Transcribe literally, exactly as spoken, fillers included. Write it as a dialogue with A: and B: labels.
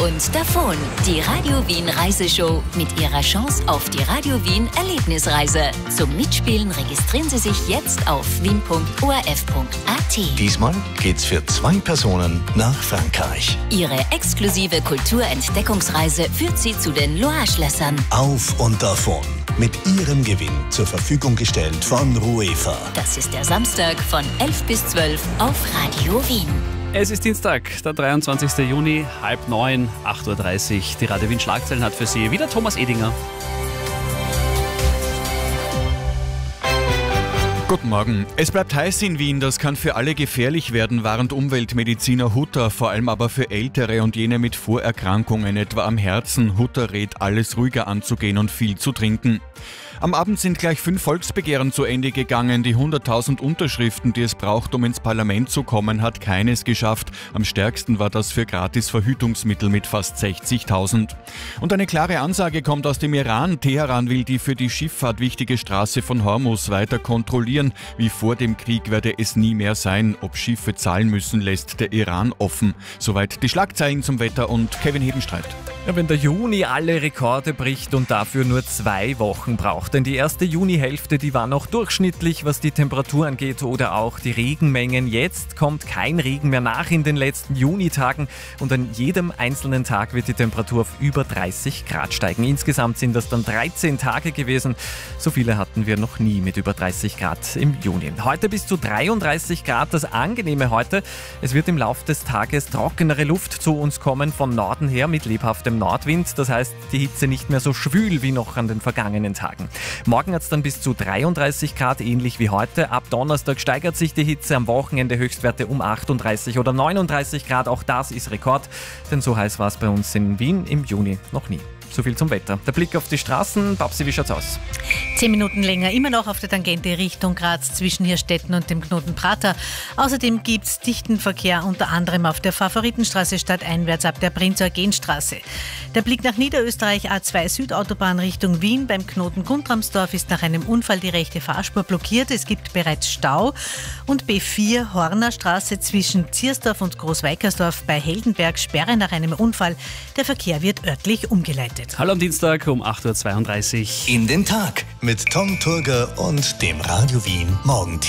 A: und davon. Die Radio Wien Reiseshow mit ihrer Chance auf die Radio Wien Erlebnisreise. Zum Mitspielen registrieren Sie sich jetzt auf wien punkt o r f punkt a t.
B: Diesmal geht's für zwei Personen nach Frankreich.
A: Ihre exklusive Kulturentdeckungsreise führt Sie zu den Loire-Schlössern.
B: Auf und davon. Mit Ihrem Gewinn zur Verfügung gestellt von Ruefa.
A: Das ist der Samstag von elf bis zwölf auf Radio Wien.
C: Es ist Dienstag, der dreiundzwanzigsten Juni, halb neun, acht Uhr dreißig. Die Radio Wien Schlagzeilen hat für Sie wieder Thomas Edinger.
D: Guten Morgen. Es bleibt heiß in Wien, das kann für alle gefährlich werden, warnt Umweltmediziner Hutter, vor allem aber für Ältere und jene mit Vorerkrankungen, etwa am Herzen. Hutter rät, alles ruhiger anzugehen und viel zu trinken. Am Abend sind gleich fünf Volksbegehren zu Ende gegangen. Die hunderttausend Unterschriften, die es braucht, um ins Parlament zu kommen, hat keines geschafft. Am stärksten war das für Gratis-Verhütungsmittel mit fast sechzigtausend. Und eine klare Ansage kommt aus dem Iran. Teheran will die für die Schifffahrt wichtige Straße von Hormuz weiter kontrollieren. Wie vor dem Krieg werde es nie mehr sein. Ob Schiffe zahlen müssen, lässt der Iran offen. Soweit die Schlagzeilen zum Wetter und Kevin Hedenstreit.
E: Ja, wenn der Juni alle Rekorde bricht und dafür nur zwei Wochen braucht. Denn die erste Junihälfte, die war noch durchschnittlich, was die Temperatur angeht oder auch die Regenmengen. Jetzt kommt kein Regen mehr nach in den letzten Junitagen und an jedem einzelnen Tag wird die Temperatur auf über dreißig Grad steigen. Insgesamt sind das dann dreizehn Tage gewesen. So viele hatten wir noch nie mit über dreißig Grad im Juni. Heute bis zu dreiunddreißig Grad, das Angenehme heute. Es wird im Laufe des Tages trockenere Luft zu uns kommen, von Norden her mit lebhaftem Nordwind. Das heißt, die Hitze nicht mehr so schwül wie noch an den vergangenen Tagen. Morgen hat es dann bis zu dreiunddreißig Grad, ähnlich wie heute. Ab Donnerstag steigert sich die Hitze, am Wochenende Höchstwerte um achtunddreißig oder neununddreißig Grad. Auch das ist Rekord, denn so heiß war es bei uns in Wien im Juni noch nie. So viel zum Wetter. Der Blick auf die Straßen. Babsi, wie schaut's aus?
F: Zehn Minuten länger, immer noch auf der Tangente Richtung Graz zwischen Hirstetten und dem Knoten Prater. Außerdem gibt's dichten Verkehr, unter anderem auf der Favoritenstraße stadteinwärts ab der Prinz-Eugen-Straße. Der Blick nach Niederösterreich, A zwei Südautobahn Richtung Wien. Beim Knoten Guntramsdorf ist nach einem Unfall die rechte Fahrspur blockiert. Es gibt bereits Stau. Und B vier Horner Straße zwischen Ziersdorf und Großweikersdorf bei Heldenberg, Sperre nach einem Unfall. Der Verkehr wird örtlich umgeleitet.
C: Hallo am Dienstag um acht Uhr zweiunddreißig.
B: In den Tag mit Tom Turger und dem Radio Wien Morgenteam.